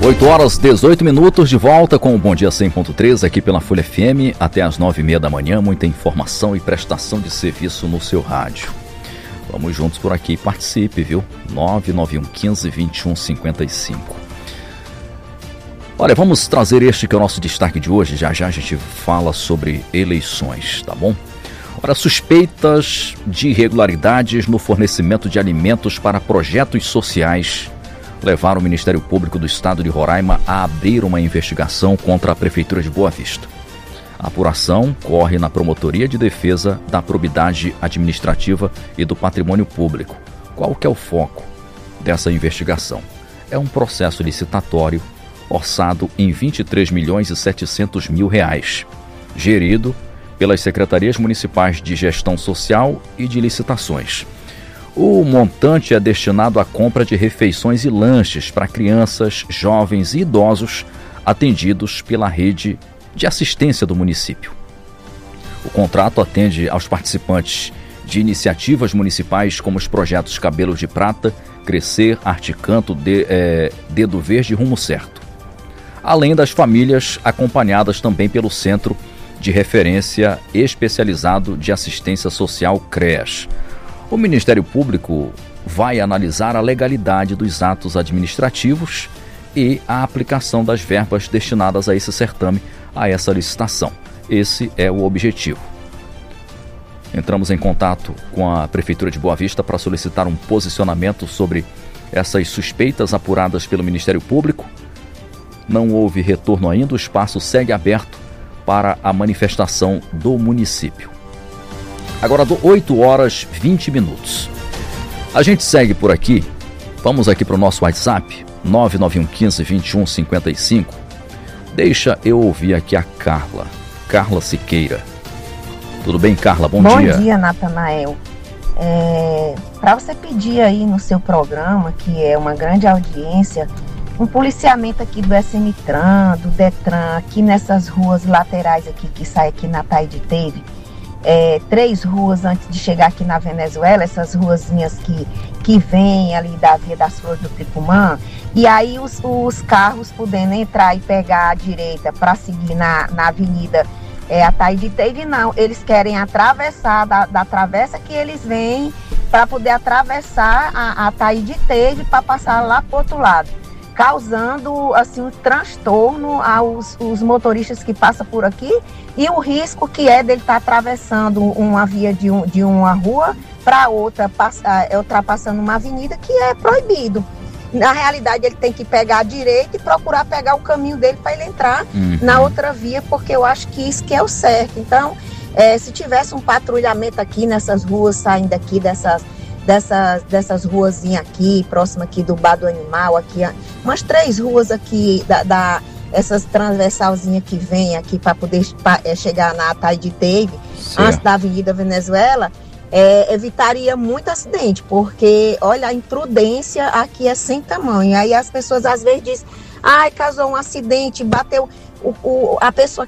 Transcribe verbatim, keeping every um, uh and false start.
oito horas, dezoito minutos, de volta com o Bom Dia cem ponto três aqui pela Folha F M até as nove e meia da manhã. Muita informação e prestação de serviço no seu rádio. Vamos juntos por aqui, participe, viu? nove nove um um cinco, dois um cinco cinco. Olha, vamos trazer este que é o nosso destaque de hoje. Já já a gente fala sobre eleições, tá bom? Olha, suspeitas de irregularidades no fornecimento de alimentos para projetos sociais levaram o Ministério Público do Estado de Roraima a abrir uma investigação contra a Prefeitura de Boa Vista. A apuração corre na Promotoria de Defesa da Probidade Administrativa e do Patrimônio Público. Qual que é o foco dessa investigação? É um processo licitatório orçado em vinte e três milhões e setecentos mil reais, gerido pelas Secretarias Municipais de Gestão Social e de Licitações. O montante é destinado à compra de refeições e lanches para crianças, jovens e idosos atendidos pela rede de assistência do município. O contrato atende aos participantes de iniciativas municipais como os projetos Cabelo de Prata, Crescer, Arte Canto, de, é, Dedo Verde e Rumo Certo, além das famílias acompanhadas também pelo Centro de Referência Especializado de Assistência Social, CREAS. O Ministério Público vai analisar a legalidade dos atos administrativos e a aplicação das verbas destinadas a esse certame, a essa licitação. Esse é o objetivo. Entramos em contato com a Prefeitura de Boa Vista para solicitar um posicionamento sobre essas suspeitas apuradas pelo Ministério Público. Não houve retorno ainda, o espaço segue aberto para a manifestação do município. Agora, oito horas e vinte minutos. A gente segue por aqui. Vamos aqui para o nosso WhatsApp, nove nove um um cinco, dois um cinco cinco. Deixa eu ouvir aqui a Carla. Carla Siqueira. Tudo bem, Carla? Bom, Bom dia. Bom dia, Natanael. É, para você pedir aí no seu programa, que é uma grande audiência, um policiamento aqui do S M Tran, do Detran, aqui nessas ruas laterais aqui, que sai aqui na Taide Teve. É, três ruas antes de chegar aqui na Venezuela, essas ruazinhas que, que vêm ali da Via das Flores do Tricumã, e aí os, os carros podendo entrar e pegar a direita para seguir na, na avenida é, a Taide Teve, não, eles querem atravessar da, da travessa que eles vêm para poder atravessar a, a Taide Teve para passar lá para o outro lado, causando assim um transtorno aos os motoristas que passam por aqui e o risco que é dele estar atravessando uma via de, um, de uma rua para outra, passar, ultrapassando uma avenida que é proibido. Na realidade, ele tem que pegar a direita e procurar pegar o caminho dele para ele entrar uhum. na outra via, porque eu acho que isso que é o certo. Então, é, se tivesse um patrulhamento aqui nessas ruas, saindo aqui dessas Dessas, dessas ruazinhas aqui, próxima aqui do Bar do Animal, aqui, umas três ruas aqui, da, da, essas transversalzinhas que vem aqui para poder pra, é, chegar na Taide Teve, antes da Avenida Venezuela, é, evitaria muito acidente, porque, olha, a imprudência aqui é sem tamanho. Aí as pessoas às vezes dizem, ai, causou um acidente, bateu o, o, a pessoa